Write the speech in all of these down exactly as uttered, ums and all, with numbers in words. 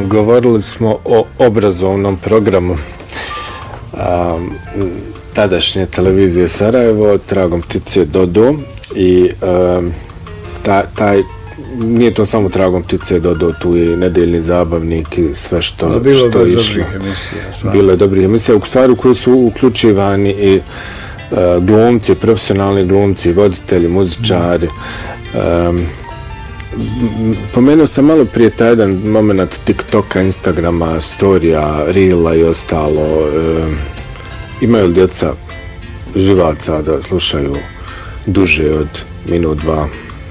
govorili smo o obrazovnom programu a, tadašnje televizije Sarajevo, Tragom ptice Dodo i a, ta, taj nije to samo Tragom ptice Dodo, tu je Nedeljni zabavnik i sve što, bilo što je išlo. Emisija, bilo je dobrih emisija, u stvari u koje su uključivani i uh, glumci, profesionalni glumci, voditelji, muzičari. Um, pomenuo sam malo prije taj jedan moment TikToka, Instagrama, storija, Reela i ostalo. Um, imaju li djeca živaca da slušaju duže od minut, dva?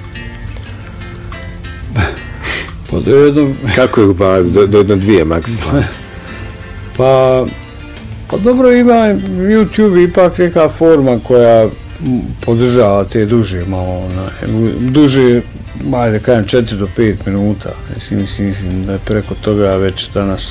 Pa do jedno... Kako ih ba, do, do jedno dvije maksimalno? Pa, pa dobro, ima YouTube ipak neka forma koja podržava te duže malo, ne, duže, ajde kajem četiri do pet minuta, mislim, mislim, mislim da je preko toga već danas,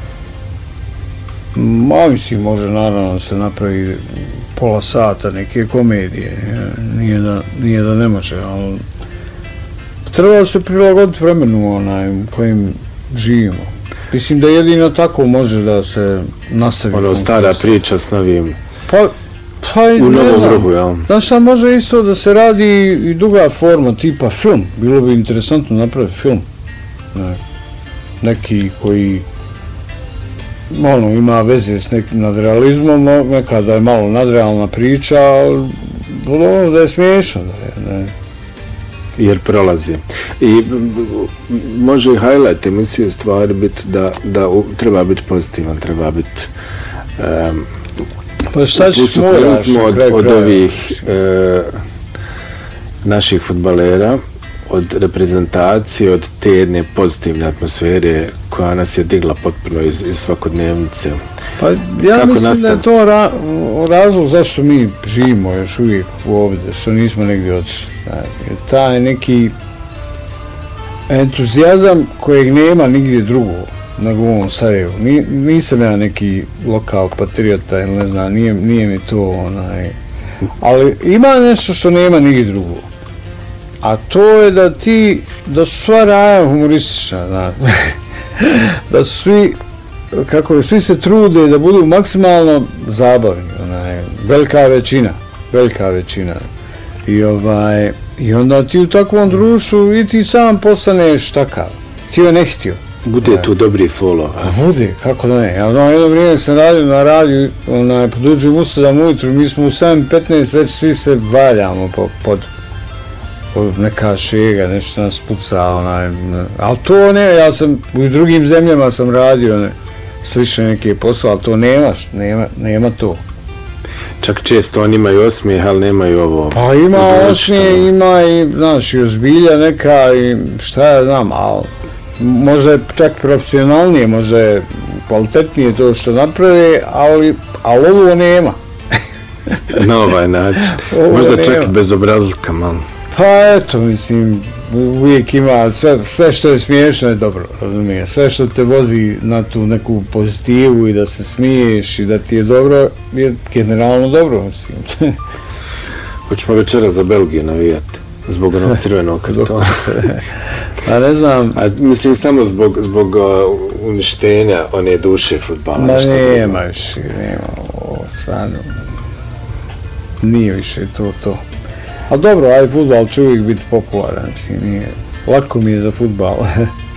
ma mislim, može naravno da se napravi pola sata neke komedije, nije da, nije da ne može, ali treba se prilagoditi vremenu onaj u kojem živimo. Mislim da jedino tako može da se nastavi. Ono stara priča s novim. Pa, pa u novom ruhu, jel? Znaš šta, može isto da se radi i druga forma, tipa film. Bilo bi interesantno napraviti film. Ne. Neki koji ono, ima veze s nekim nadrealizmom, nekada je malo nadrealna priča, ali ono da je smiješno. Da je, ne. Jer prolazi. I može i highlight emisije stvari biti da, da u, treba biti pozitivan, treba biti um, pa šta ćeš moraš od, od ovih uh, naših fudbalera, od reprezentacije, od te jedne pozitivne atmosfere koja nas je digla potpuno iz, iz svakodnevnice. Pa ja Kako mislim nastaviti? da je to ra razlog zašto mi živimo još uvijek ovdje, što nismo negdje otišli. Taj neki entuzijazam kojeg nema nigdje drugo nego u ovom Sarajevu. Ni, nisam ja neki lokal patriota ili ne znam, nije, nije mi to onaj... Ali ima nešto što nema nigdje drugo. A to je da ti, da su sva raja humoristična, da, da su svi, kako svi se trude da budu maksimalno zabavni, onaj, velika većina, velika većina. I ovaj, i onda ti u takvom društvu i ti sam postaneš takav, htio ne htio. Bude ja. Tu dobri follow. A bude, kako da ne. Ja znam, jedno vrijeme sam radio na radiju, onaj, pod uđem u sedam ujutru, mi smo u sedam petnaest već svi se valjamo po, pod neka šega, nešto nas puca, onaj, ali to ne, ja sam u drugim zemljama sam radio ne, slične neke posle, ali to nemaš, nema, nema to. Čak često oni imaju osmijeh, ali nemaju ovo. Pa ima osmijeh, ima i, znaš, i ozbilja neka, i šta ja znam, ali možda je čak profesionalnije, možda je kvalitetnije to što naprave, ali, ali ovo nema. Na ovaj način, možda nema. Čak i bez obrazlika malo. Pa eto, mislim, uvijek ima, sve, sve što je smiješno je dobro, razumije, sve što te vozi na tu neku pozitivu i da se smiješ i da ti je dobro, je generalno dobro, mislim. Hoćemo večera za Belgiju navijati, zbog onog crvenog kartona. A ne znam... A mislim samo zbog, zbog uh, uništenja one duše fudbala. Ma nema više, nema, ovo, stvarno, nije više to, to. A dobro, aj fudbal će uvijek biti popularan, mislim, nije, lako mi je za fudbal.